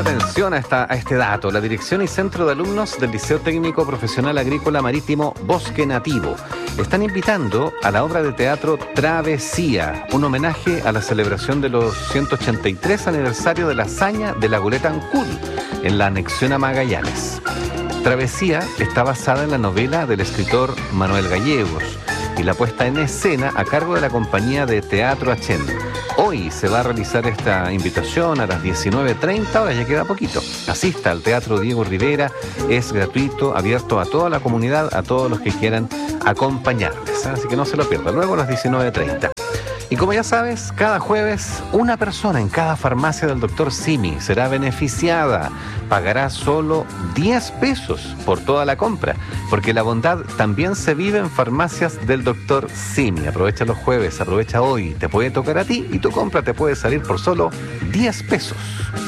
atención a este dato. La Dirección y Centro de Alumnos del Liceo Técnico Profesional Agrícola Marítimo Bosque Nativo están invitando a la obra de teatro Travesía, un homenaje a la celebración de los 183 aniversario de la hazaña de la goleta Ancud en la anexión a Magallanes. Travesía está basada en la novela del escritor Manuel Gallegos y la puesta en escena a cargo de la compañía de Teatro Achén. Hoy se va a realizar esta invitación a las 19:30 horas, ya queda poquito. Asista al Teatro Diego Rivera, es gratuito, abierto a toda la comunidad, a todos los que quieran acompañarles, así que no se lo pierda. Luego a las 19:30. Y como ya sabes, cada jueves una persona en cada farmacia del Dr. Simi será beneficiada. Pagará solo 10 pesos por toda la compra, porque la bondad también se vive en farmacias del Dr. Simi. Aprovecha los jueves, aprovecha hoy, te puede tocar a ti y tu compra te puede salir por solo 10 pesos.